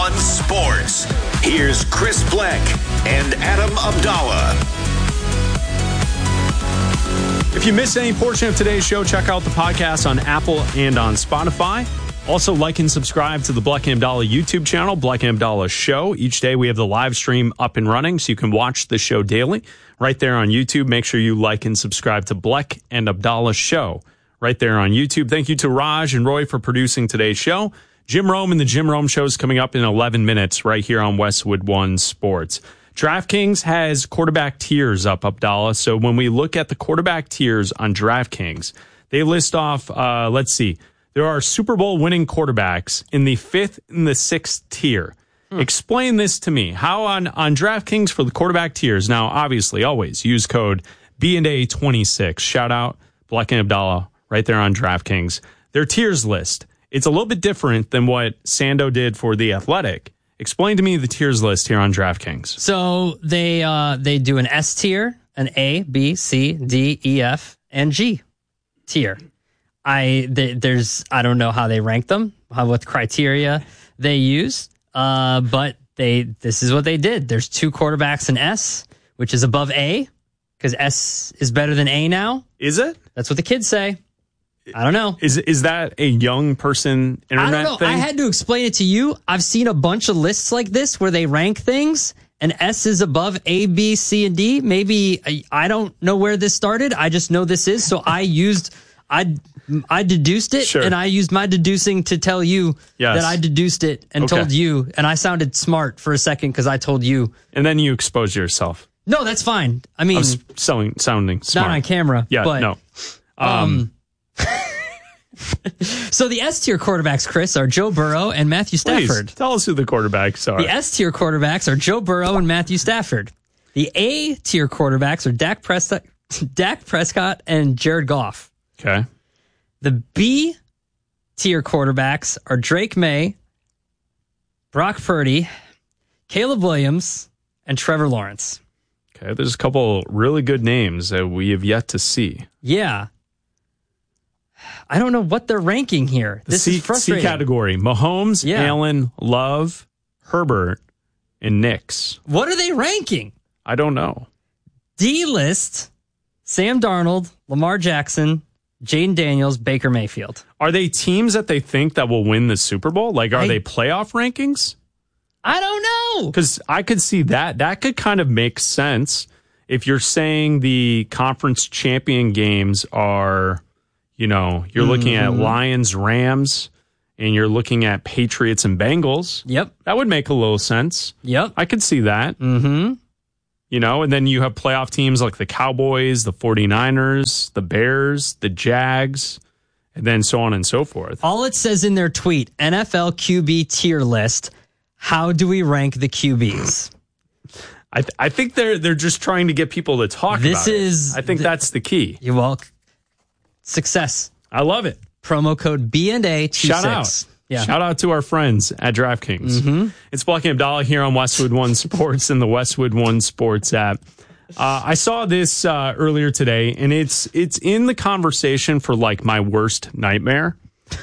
One Sports. Here's Chris Bleck and Adam Abdallah. If you missed any portion of today's show, check out the podcast on Apple and on Spotify. Also, like and subscribe to the Bleck and Abdallah YouTube channel, Bleck and Abdallah Show. Each day we have the live stream up and running, so you can watch the show daily right there on YouTube. Make sure you like and subscribe to Bleck and Abdallah Show right there on YouTube. Thank you to Raj and Roy for producing today's show. Jim Rome and the Jim Rome Show is coming up in 11 minutes right here on Westwood One Sports. DraftKings has quarterback tiers up, Abdallah. So when we look at the quarterback tiers on DraftKings, they list off, let's see, there are Super Bowl winning quarterbacks in the 5th and the 6th tier. Explain this to me. How on DraftKings for the quarterback tiers, now obviously always use code B&A26. Shout out Bleck and Abdallah right there on DraftKings. Their tiers list, it's a little bit different than what Sando did for The Athletic. Explain to me the tiers list here on DraftKings. So they do an S tier, an A, B, C, D, E, F, and G tier. I don't know how they rank them, what criteria they use, but this is what they did. There's 2 quarterbacks in S, which is above A, because S is better than A now. Is it? That's what the kids say. I don't know. Is that a young person internet I don't know. thing? I had to explain it to you. I've seen a bunch of lists like this where they rank things, and S is above A, B, C, and D. Maybe I don't know where this started. I just know this is. So I deduced it, Sure. and I used my deducing to tell you Yes. that I deduced it and told you, and I sounded smart for a second because I told you. And then you exposed yourself. No, that's fine. I mean, Sounding smart. not on camera. Yeah, but, no. So the S tier quarterbacks, Chris, are Joe Burrow and Matthew Stafford. Please, tell us who the quarterbacks are. The S tier quarterbacks are Joe Burrow and Matthew Stafford. The A tier quarterbacks are Dak Prescott and Jared Goff. Okay. The B tier quarterbacks are Drake May, Brock Purdy, Caleb Williams, and Trevor Lawrence. Okay, there's a couple really good names that we have yet to see. Yeah. I don't know what they're ranking here. This is frustrating. C category: Mahomes, Allen, Love, Herbert, and Nix. What are they ranking? I don't know. D list: Sam Darnold, Lamar Jackson, Jaden Daniels, Baker Mayfield. Are they teams that they think that will win the Super Bowl? Like, are they playoff rankings? I don't know. Because I could see that. That could kind of make sense if you're saying the conference champion games are, you're looking at Lions, Rams, and you're looking at Patriots and Bengals. Yep. That would make a little sense. Yep. I could see that. Mm-hmm. And then you have playoff teams like the Cowboys, the 49ers, the Bears, the Jags, and then so on and so forth. All it says in their tweet, NFL QB tier list. How do we rank the QBs? I think they're just trying to get people to talk about it. I think that's the key. You're welcome. Success. I love it. Promo code B&A26. Shout out. Yeah. Shout out to our friends at DraftKings. Mm-hmm. It's Bleck and Abdallah here on Westwood One Sports and the Westwood One Sports app. I saw this earlier today, and it's in the conversation for like my worst nightmare.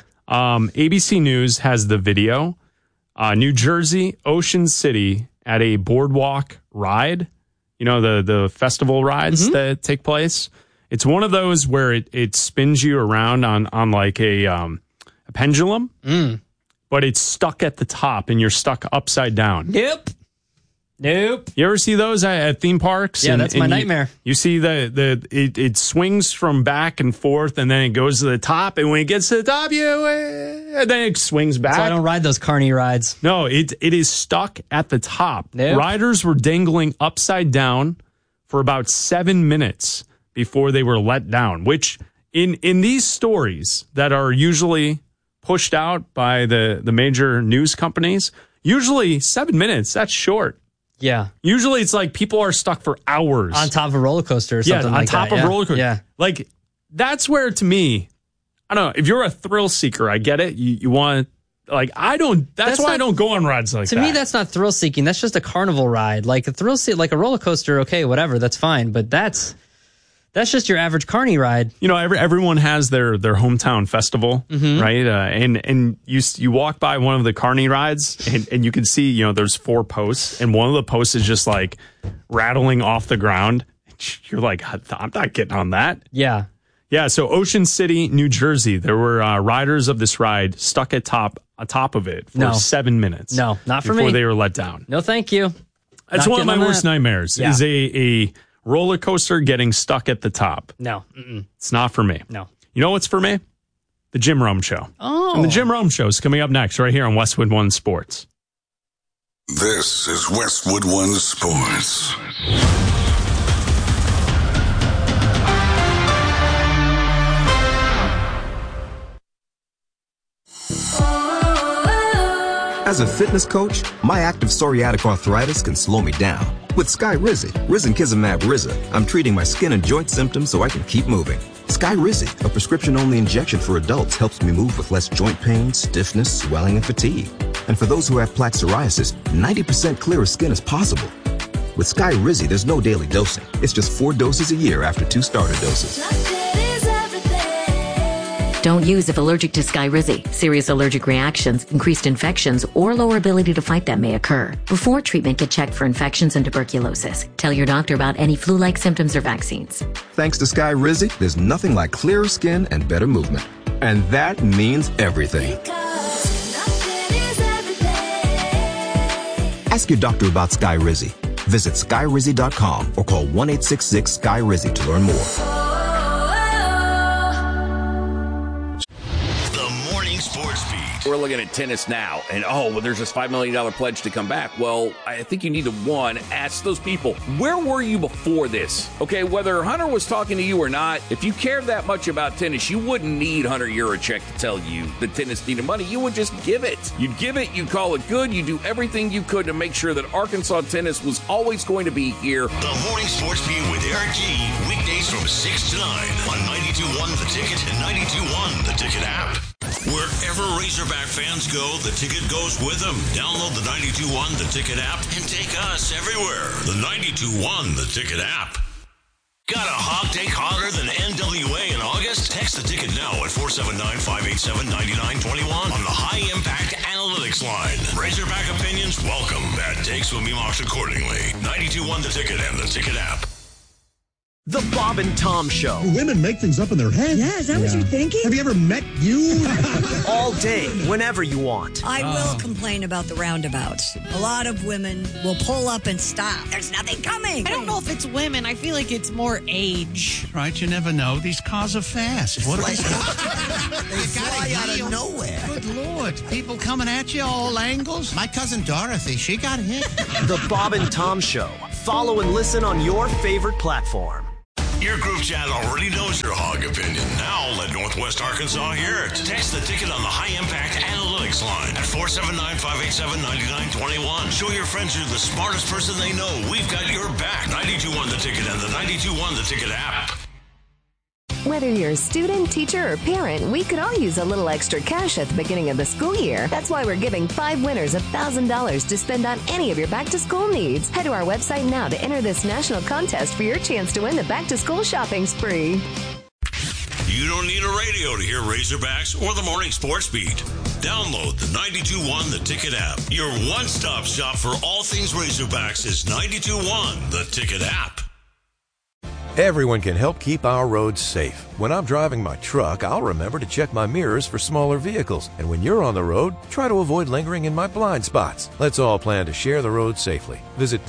ABC News has the video. New Jersey, Ocean City at a boardwalk ride. The festival rides that take place. It's one of those where it spins you around on like a pendulum, but it's stuck at the top and you're stuck upside down. Nope. You ever see those at theme parks? Yeah, that's my nightmare. You see it swings from back and forth, and then it goes to the top, and when it gets to the top, and then it swings back. So I don't ride those carny rides. No, it is stuck at the top. Nope. Riders were dangling upside down for about 7 minutes before they were let down, which in these stories that are usually pushed out by the major news companies, usually 7 minutes, that's short. Yeah. Usually it's like people are stuck for hours. On top of a roller coaster or something like that. on top of a roller coaster. Yeah. Like, that's where, to me, I don't know, if you're a thrill seeker, I get it. You want, like, I don't, that's why I don't go on rides like that. To me, that's not thrill seeking. That's just a carnival ride. Like a thrill seat, like a roller coaster, okay, whatever, that's fine. But that's That's just your average carny ride. You know, everyone has their hometown festival, right? And you walk by one of the carny rides, and you can see, you know, there's 4 posts, and one of the posts is just like rattling off the ground. You're like, I'm not getting on that. Yeah. Yeah. So Ocean City, New Jersey, there were riders of this ride stuck atop of it for 7 minutes. No, not for me. Before they were let down. No, thank you. That's one of my worst nightmares. Yeah. Is a roller coaster getting stuck at the top. No. It's not for me. No. You know what's for me? The Jim Rome Show. Oh. And the Jim Rome Show is coming up next right here on Westwood One Sports. This is Westwood One Sports. As a fitness coach, my active psoriatic arthritis can slow me down. With Skyrizi, Risankizumab Riza, I'm treating my skin and joint symptoms so I can keep moving. Skyrizi, a prescription-only injection for adults, helps me move with less joint pain, stiffness, swelling, and fatigue. And for those who have plaque psoriasis, 90% clearer skin is possible. With Skyrizi, there's no daily dosing. It's just 4 doses a year after 2 starter doses. Don't use if allergic to Skyrizi. Serious allergic reactions, increased infections, or lower ability to fight them may occur. Before treatment, get checked for infections and tuberculosis. Tell your doctor about any flu-like symptoms or vaccines. Thanks to Skyrizi, there's nothing like clearer skin and better movement. And that means everything. Ask your doctor about Skyrizi. Visit Skyrizi.com or call 1-866-SKY-RIZI to learn more. We're looking at tennis now, and there's this $5 million pledge to come back. Well, I think you need to, one, ask those people, where were you before this? Okay, whether Hunter was talking to you or not, if you cared that much about tennis, you wouldn't need Hunter Yurachek to tell you that tennis needed money. You would just give it. You'd give it, you'd call it good, you'd do everything you could to make sure that Arkansas tennis was always going to be here. The Morning Sports Beat with Eric G. Weekdays from 6 to 9 on 92.1 The Ticket and 92.1 The Ticket app. Wherever Razorback fans go, The Ticket goes with them. Download the 92.1 The Ticket app and take us everywhere. The 92.1 The Ticket app. Got a hot take hotter than NWA in August? Text The Ticket now at 479-587-9921 on the High Impact Analytics line. Razorback opinions welcome. Bad takes will be mocked accordingly. 92.1 The Ticket and The Ticket app. The Bob and Tom Show. Women make things up in their head. Yeah, is that what you're thinking? Have you ever met you? All day, whenever you want. I will complain about the roundabouts. A lot of women will pull up and stop. There's nothing coming. I don't know if it's women. I feel like it's more age. Right, you never know. These cars are fast. What They fly out of nowhere. Good Lord. People coming at you all angles. My cousin Dorothy, she got hit. The Bob and Tom Show. Follow and listen on your favorite platform. Your group chat already knows your hog opinion. Now let Northwest Arkansas hear it. Text The Ticket on the High Impact Analytics line at 479-587-9921. Show your friends you're the smartest person they know. We've got your back. 92.1 The Ticket and the 92.1 The Ticket app. Whether you're a student, teacher, or parent, we could all use a little extra cash at the beginning of the school year. That's why we're giving 5 winners $1,000 to spend on any of your back-to-school needs. Head to our website now to enter this national contest for your chance to win the back-to-school shopping spree. You don't need a radio to hear Razorbacks or the Morning Sports Beat. Download the 92.1 The Ticket app. Your one-stop shop for all things Razorbacks is 92.1 The Ticket app. Everyone can help keep our roads safe. When I'm driving my truck, I'll remember to check my mirrors for smaller vehicles. And when you're on the road, try to avoid lingering in my blind spots. Let's all plan to share the road safely. Visit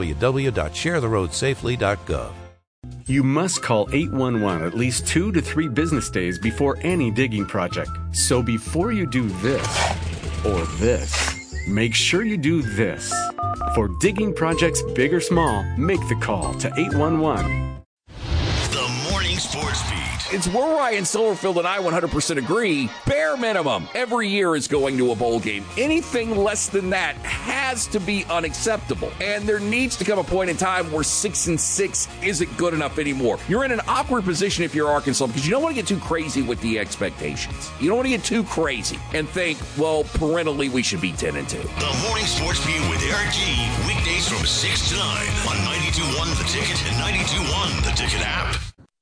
www.sharetheroadsafely.gov. You must call 811 at least 2 to 3 business days before any digging project. So before you do this or this, make sure you do this. For digging projects big or small, make the call to 811. The Morning Sports Beat. It's where Ryan Silverfield and I 100% agree. Bare minimum, every year is going to a bowl game. Anything less than that has to be unacceptable. And there needs to come a point in time where 6-6 isn't good enough anymore. You're in an awkward position if you're Arkansas because you don't want to get too crazy with the expectations. You don't want to get too crazy and think, well, parentally, we should be 10-2. The Morning Sports Beat with Eric G. Weekdays from 6 to 9 on 92.1 The Ticket and 92.1 The Ticket app.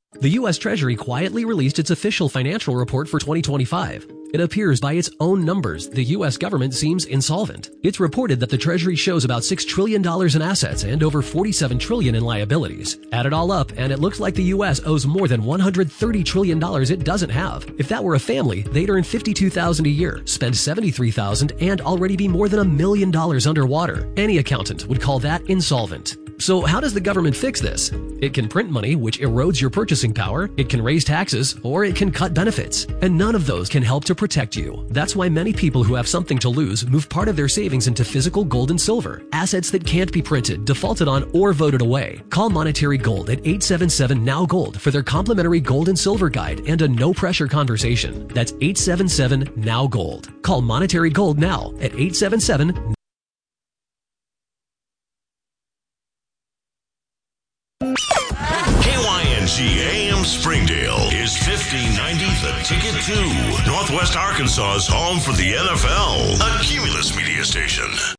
The U.S. Treasury quietly released its official financial report for 2025. It appears by its own numbers, the U.S. government seems insolvent. It's reported that the Treasury shows about $6 trillion in assets and over $47 trillion in liabilities. Add it all up, and it looks like the U.S. owes more than $130 trillion it doesn't have. If that were a family, they'd earn $52,000 a year, spend $73,000, and already be more than $1 million underwater. Any accountant would call that insolvent. So how does the government fix this? It can print money, which erodes your purchasing power, it can raise taxes, or it can cut benefits. And none of those can help to protect you. That's why many people who have something to lose move part of their savings into physical gold and silver, assets that can't be printed, defaulted on, or voted away. Call Monetary Gold at 877-NOW-GOLD for their complimentary gold and silver guide and a no-pressure conversation. That's 877-NOW-GOLD. Call Monetary Gold now at 877 AM Springdale is 1590 The Ticket 2, Northwest Arkansas's home for the NFL, a Cumulus media station.